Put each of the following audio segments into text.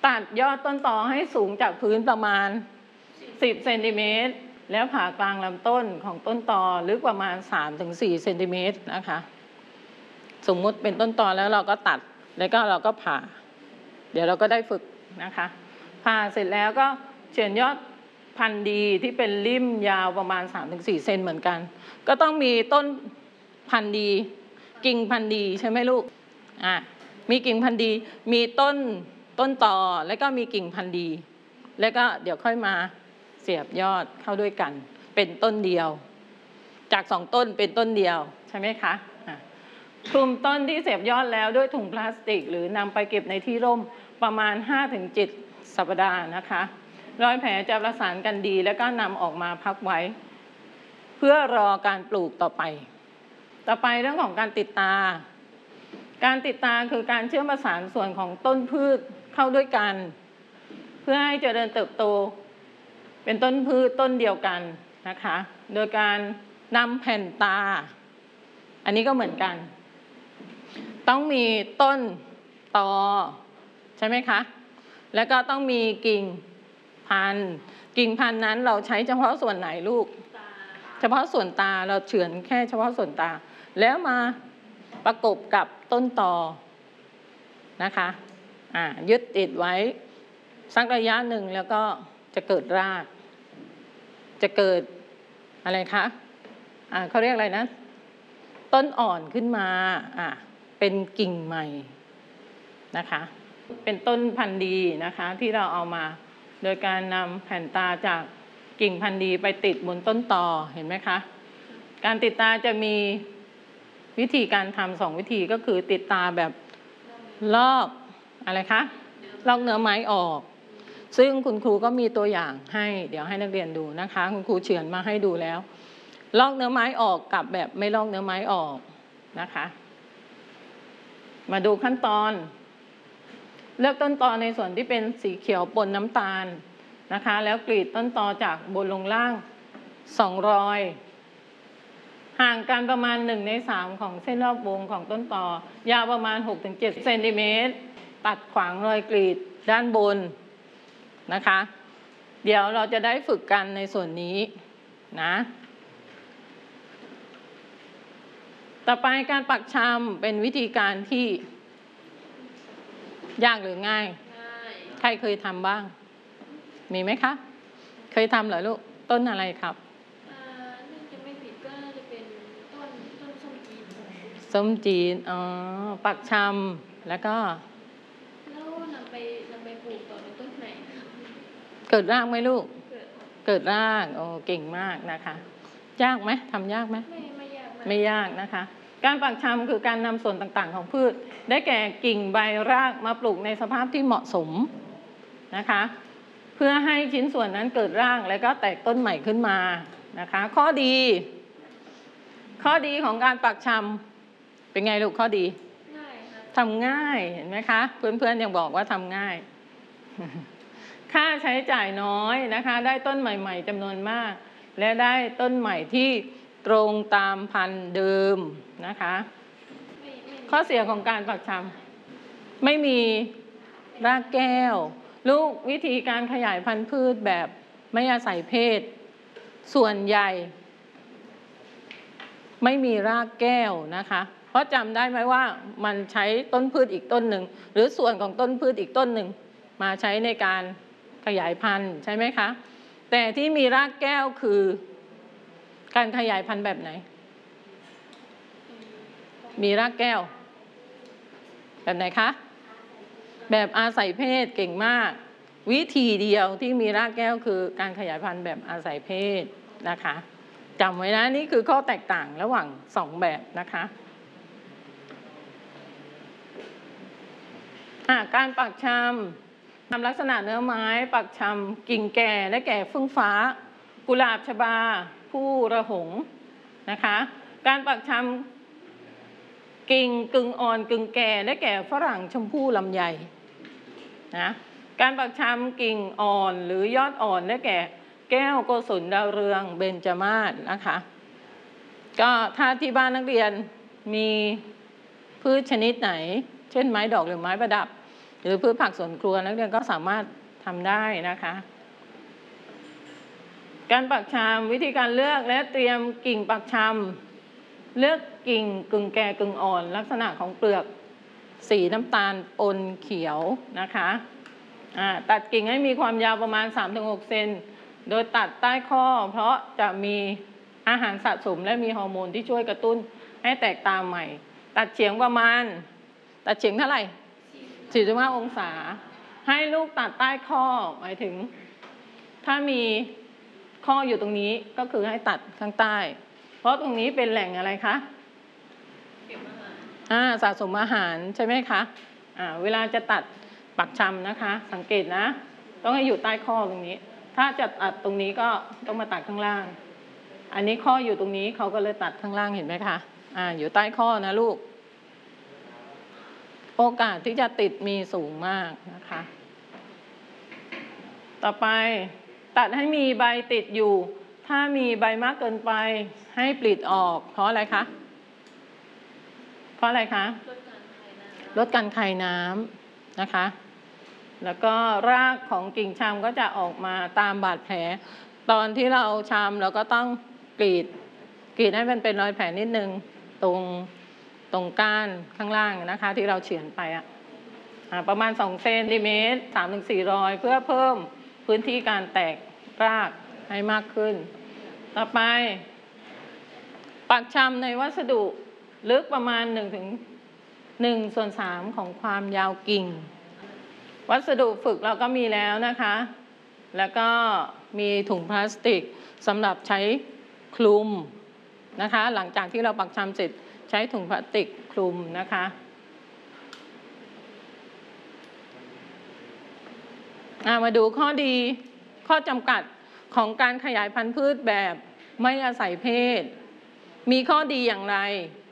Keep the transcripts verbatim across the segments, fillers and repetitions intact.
ตัดยอดต้นตอให้สูงจากพื้นประมาณสิบเซนติเมตรแล้วผ่ากลางลำต้นของต้นตอลึกประมาณ สามถึงสี่ เซนติเมตรนะคะสมมุติเป็นต้นตอแล้วเราก็ตัดแล้วก็เราก็ผ่าเดี๋ยวเราก็ได้ฝึกนะคะผ่าเสร็จแล้วก็เฉือนยอดพันธุ์ดีที่เป็นริ่มยาวประมาณ สามถึงสี่ เซนเหมือนกันก็ต้องมีต้นพันธุ์ดีกิ่งพันธุ์ดีใช่ไหมลูกอ่ะมีกิ่งพันธุ์ดีมีต้นต้นตอแล้วก็มีกิ่งพันธุ์ดีแล้วก็เดี๋ยวค่อยมาเสียบยอดเข้าด้วยกันเป็นต้นเดียวจากสองต้นเป็นต้นเดียวใช่ไหมคะคลุมต้นที่เสียบยอดแล้วด้วยถุงพลาสติกหรือนำไปเก็บในที่ร่มประมาณ ห้าถึงเจ็ด สัปดาห์นะคะรอยแผลจะประสานกันดีแล้วก็นำออกมาพักไว้เพื่อรอการปลูกต่อไปต่อไปเรื่องของการติดตาการติดตาคือการเชื่อมประสานส่วนของต้นพืชเข้าด้วยกันเพื่อให้เจริญเติบโตเป็นต้นพืชต้นเดียวกันนะคะโดยการนำแผ่นตาอันนี้ก็เหมือนกันต้องมีต้นตอใช่ไหมคะแล้วก็ต้องมีกิ่งพันธุ์กิ่งพันธุ์นั้นเราใช้เฉพาะส่วนไหนลูกเฉพาะส่วนตาเราเฉือนแค่เฉพาะส่วนตาแล้วมาประกบกับต้นตอนะคะอ่ายึดติดไว้สักระยะหนึ่งแล้วก็จะเกิดรากจะเกิดอะไรคะอ่าเขาเรียกอะไรนะต้นอ่อนขึ้นมาอ่าเป็นกิ่งใหม่นะคะเป็นต้นพันธุ์ดีนะคะที่เราเอามาโดยการนำแผ่นตาจากกิ่งพันธุ์ดีไปติดบนต้นตอเห็นไหมคะการติดตาจะมีวิธีการทำสองวิธีก็คือติดตาแบบลอกอะไรคะลอกเนื้อไม้ออกซึ่งคุณครูก็มีตัวอย่างให้เดี๋ยวให้นักเรียนดูนะคะคุณครูเฉือนมาให้ดูแล้วลอกเนื้อไม้ออกกับแบบไม่ลอกเนื้อไม้ออกนะคะมาดูขั้นตอนเลือกต้นตอในส่วนที่เป็นสีเขียวปนน้ำตาลนะคะแล้วกรีดต้นตอจากบนลงล่างสองรอยห่างกันประมาณหนึ่งในสามของเส้นรอบวงของต้นตอยาวประมาณ หกถึงเจ็ด เซนติเมตรตัดขวางรอยกรีดด้านบนนะคะเดี๋ยวเราจะได้ฝึกกันในส่วนนี้นะต่อไปการปักชำเป็นวิธีการที่ยากหรือง่ายใครเคยทำบ้างมีไหมคะเคยทำเหรอลูกต้นอะไรครับน่าจะไม่ผิดก็น่าจะเป็นต้นต้นส้มจีนส้มจีนอ๋อปักชำแล้วก็แล้วนำไปนำไปปลูกต่อในต้นไหนเกิดรากไหมลูกเกิดรากโอ้เก่งมากนะคะยากไหมทำยากไหมไม่ไม่ยากไม่ยากนะคะการปักชำคือการนำส่วนต่างๆของพืชได้แก่กิ่งใบรากมาปลูกในสภาพที่เหมาะสมนะคะเพื่อให้ชิ้นส่วนนั้นเกิดรากแล้วก็แตกต้นใหม่ขึ้นมานะคะข้อดีข้อดีของการปักชำเป็นไงลูกข้อดีง่ายครับทำง่ายเห็นไหมคะเพื่อนๆยังบอกว่าทำง่ายค่าใช้จ่ายน้อยนะคะได้ต้นใหม่ๆจำนวนมากและได้ต้นใหม่ที่ตรงตามพันธุ์เดิมนะคะข้อเสียของการปักชำไม่มีรากแก้วลูกวิธีการขยายพันธุ์พืชแบบไม่อาศัยเพศส่วนใหญ่ไม่มีรากแก้วนะคะเพราะจำได้ไหมว่ามันใช้ต้นพืชอีกต้นหนึ่งหรือส่วนของต้นพืชอีกต้นหนึ่งมาใช้ในการขยายพันธุ์ใช่ไหมคะแต่ที่มีรากแก้วคือการขยายพันธุ์แบบไหนมีรากแก้วแบบไหนคะแบบอาศัยเพศเก่งมากวิธีเดียวที่มีรากแก้วคือการขยายพันธุ์แบบอาศัยเพศนะคะจำไว้นะนี่คือข้อแตกต่างระหว่างสองแบบนะคะการปักชำทำลักษณะเนื้อไม้ปักชำกิ่งแก่และแก่ฟึ่งฟ้ากุหลาบชบาผู้ระหงนะคะการปักชำกิ่งกึ่งอ่อนกึ่งแก่และแก่ฝรั่งชมพู่ลำไยนะการปักชำกิ่งอ่อนหรือยอดอ่อนและแก่แก้วโกศลดาวเรืองเบญจมาศนะคะก็ถ้าที่บ้านนักเรียนมีพืชชนิดไหนเช่นไม้ดอกหรือไม้ประดับหรือพืชผักสวนครัวนักเรียนก็สามารถทำได้นะคะ การปักชามวิธีการเลือกและเตรียมกิ่งปักชามเลือกกิ่งกึ่งแก่กึ่งอ่อนลักษณะของเปลือกสีน้ำตาลปนเขียวนะคะตัดกิ่งให้มีความยาวประมาณ สามถึงหก เซนโดยตัดใต้ข้อเพราะจะมีอาหารสะสมและมีฮอร์โมนที่ช่วยกระตุ้นให้แตกตาใหม่ตัดเฉียงประมาณตัดเฉียงเท่าไหร่ สี่สิบห้า องศาให้ลูกตัดใต้ข้อหมายถึงถ้ามีข้ออยู่ตรงนี้ก็คือให้ตัดข้างใต้เพราะตรงนี้เป็นแหล่งอะไรคะเก็บอาหารอ่าสะสมอาหารใช่ไหมคะอ่าเวลาจะตัดปักชำนะคะสังเกตนะต้องให้อยู่ใต้ข้อตรงนี้ถ้าจะตัดตรงนี้ก็ต้องมาตัดข้างล่างอันนี้ข้ออยู่ตรงนี้เขาก็เลยตัดข้างล่างเห็นไหมคะอ่าอยู่ใต้ข้อนะลูกโอกาสที่จะติดมีสูงมากนะคะต่อไปตัดให้มีใบติดอยู่ถ้ามีใบมากเกินไปให้ปลิดออกเพราะอะไรคะเพราะอะไรคะลดการคายน้ำนะคะแล้วก็รากของกิ่งชามก็จะออกมาตามบาดแผลตอนที่เราชามเราก็ต้องกรีดกรีดให้มันเป็นรอยแผลนิดนึงตรงตรงก้านข้างล่างนะคะที่เราเฉือนไปอ่ะประมาณสองเซนติเมตร สามถึงสี่ รอยเพื่อเพิ่มพื้นที่การแตกรากให้มากขึ้นต่อไปปักชำในวัสดุลึกประมาณหนึ่งถึงหนึ่งส่วนสามของความยาวกิ่งวัสดุฝึกเราก็มีแล้วนะคะแล้วก็มีถุงพลาสติกสำหรับใช้คลุมนะคะหลังจากที่เราปักชำเสร็จใช้ถุงพลาสติกคลุมนะคะมาดูข้อดีข้อจำกัดของการขยายพันธุ์พืชแบบไม่อาศัยเพศมีข้อดีอย่างไร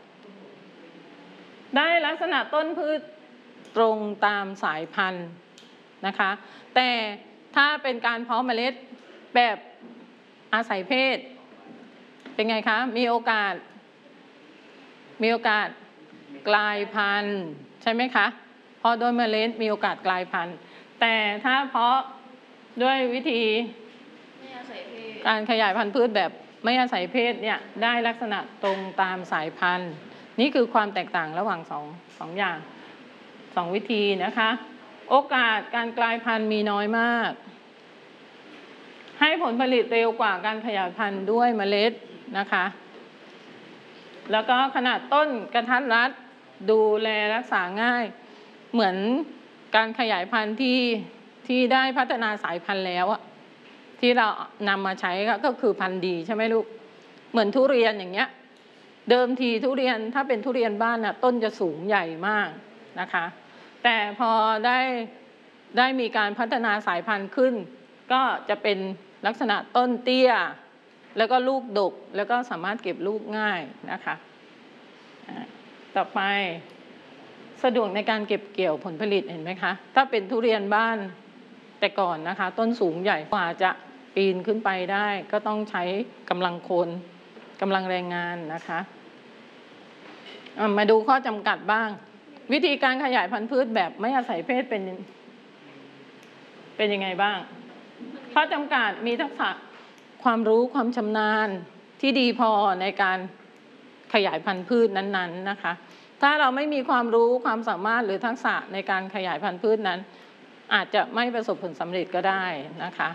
ได้ลักษณะต้นพืชตรงตามสายพันธุ์นะคะแต่ถ้าเป็นการเพาะเมล็ดแบบอาศัยเพศเป็นไงคะมีโอกาสมีโอกาสกลายพันธุ์ใช่ไหมคะเพราะโดยเมล็ดมีโอกาสกลายพันธุ์แต่ถ้าเพาะด้วยวิธีการขยายพันธุ์พืชแบบไม่อาศัยเพศเนี่ยได้ลักษณะตรงตามสายพันธุ์นี่คือความแตกต่างระหว่างสองสองอย่างสองวิธีนะคะโอกาสการกลายพันธุ์มีน้อยมากให้ผลผลิตเร็วกว่าการขยายพันธุ์ด้วยเมล็ดนะคะแล้วก็ขนาดต้นกระทัดรัดดูแลรักษาง่ายเหมือนการขยายพันธุ์ที่ที่ได้พัฒนาสายพันธุ์แล้วอะที่เรานำมาใช้ก็คือพันธุ์ดีใช่ไหมลูกเหมือนทุเรียนอย่างเงี้ยเดิมทีทุเรียนถ้าเป็นทุเรียนบ้านน่ะต้นจะสูงใหญ่มากนะคะแต่พอได้ได้มีการพัฒนาสายพันธุ์ขึ้นก็จะเป็นลักษณะต้นเตี้ยแล้วก็ลูกดกแล้วก็สามารถเก็บลูกง่ายนะคะต่อไปสะดวกในการเก็บเกี่ยวผลผลิตเห็นไหมคะถ้าเป็นทุเรียนบ้านแต่ก่อนนะคะต้นสูงใหญ่กว่าจะปีนขึ้นไปได้ก็ต้องใช้กำลังคนกำลังแรงงานนะคะมาดูข้อจำกัดบ้างวิธีการขยายพันธุ์พืชแบบไม่อาศัยเพศเป็นเป็นยังไงบ้างข้อจำกัดมีทักษะความรู้ความชำนาญที่ดีพอในการขยายพันธุ์พืชนั้นๆนะคะถ้าเราไม่มีความรู้ความสามารถหรือทักษะในการขยายพันธุ์พืชนั้นอาจจะไม่ประสบผลสำเร็จก็ได้นะคะ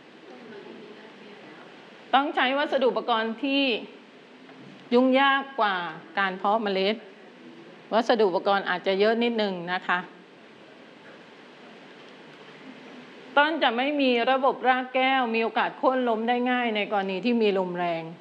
ต้องใช้วัสดุอุปกรณ์ที่ยุ่งยากกว่าการเพาะเมล็ดวัสดุอุปกรณ์อาจจะเยอะนิดนึงนะคะต้นจะไม่มีระบบรากแก้วมีโอกาสโค่นล้มได้ง่ายในกรณีที่มีลมแรง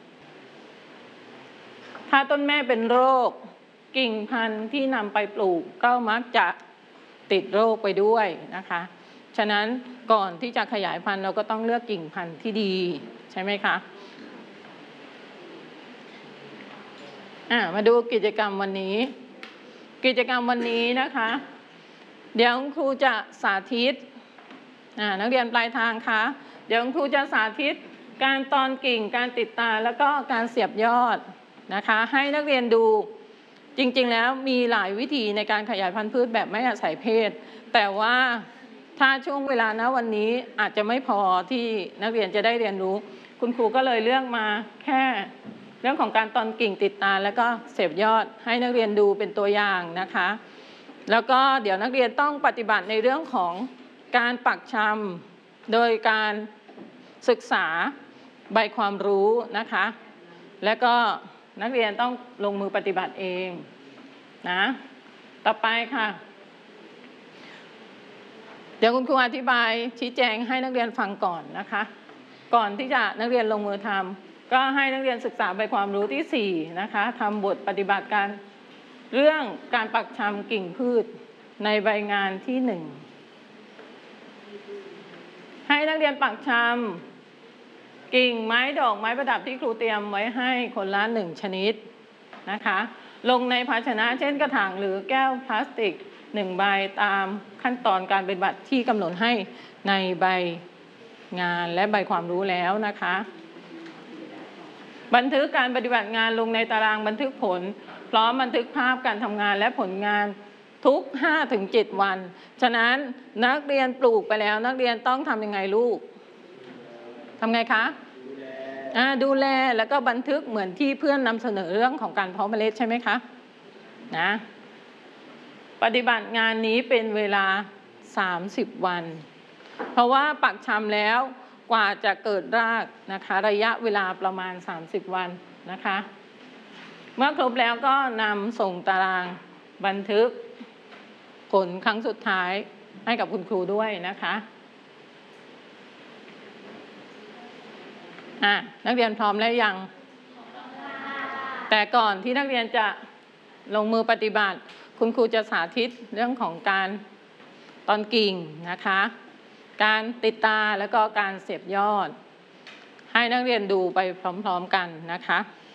ถ้าต้นแม่เป็นโรคกิ่งพันธุ์ที่นำไปปลูกก็มักจะติดโรคไปด้วยนะคะฉะนั้นก่อนที่จะขยายพันธุ์เราก็ต้องเลือกกิ่งพันธุ์ที่ดีใช่ไหมคะอ่ะมาดูกิจกรรมวันนี้กิจกรรมวันนี้นะคะเดี๋ยวครูจะสาธิตนักเรียนปลายทางคะเดี๋ยวครูจะสาธิตการตอนกิ่งการติดตาแล้วก็การเสียบยอดนะคะให้นักเรียนดูจริงๆแล้วมีหลายวิธีในการขยายพันธุ์พืชแบบไม่อาศัยเพศแต่ว่าถ้าช่วงเวลาณวันนี้อาจจะไม่พอที่นักเรียนจะได้เรียนรู้คุณครูก็เลยเลือกมาแค่เรื่องของการตอนกิ่งติดตาแล้วก็เสียบยอดให้นักเรียนดูเป็นตัวอย่างนะคะแล้วก็เดี๋ยวนักเรียนต้องปฏิบัติในเรื่องของการปักชำโดยการศึกษาใบความรู้นะคะและก็นักเรียนต้องลงมือปฏิบัติเองนะต่อไปค่ะเดี๋ยวคุณครูอธิบายชี้แจงให้นักเรียนฟังก่อนนะคะก่อนที่จะนักเรียนลงมือทำก็ให้นักเรียนศึกษาใบความรู้ที่สี่นะคะทำบทปฏิบัติการเรื่องการปักชำกิ่งพืชในใบงานที่หนึ่งให้นักเรียนปักชำกิ่งไม้ดอกไม้ประดับที่ครูเตรียมไว้ให้คนละหนึ่งชนิดนะคะลงในภาชนะเช่นกระถางหรือแก้วพลาสติกหนึ่งใบตามขั้นตอนการปฏิบัติที่กำหนดให้ในใบงานและใบความรู้แล้วนะคะบันทึกการปฏิบัติงานลงในตารางบันทึกผลพร้อมบันทึกภาพการทำงานและผลงานทุก ห้าถึงเจ็ด วันฉะนั้นนักเรียนปลูกไปแล้วนักเรียนต้องทำยังไงลูกทำไงคะดูแลแล้วก็บันทึกเหมือนที่เพื่อนนำเสนอเรื่องของการเพาะเมล็ดใช่ไหมคะนะปฏิบัติงานนี้เป็นเวลาสามสิบวันเพราะว่าปักชำแล้วกว่าจะเกิดรากนะคะระยะเวลาประมาณสามสิบวันนะคะเมื่อครบแล้วก็นำส่งตารางบันทึกผลครั้งสุดท้ายให้กับคุณครูด้วยนะคะอ่ะนักเรียนพร้อมแล้วยังแต่ก่อนที่นักเรียนจะลงมือปฏิบัติคุณครูจะสาธิตเรื่องของการตอนกิ่งนะคะการติดตาแล้วก็การเสียบยอดให้นักเรียนดูไปพร้อมๆกันนะคะ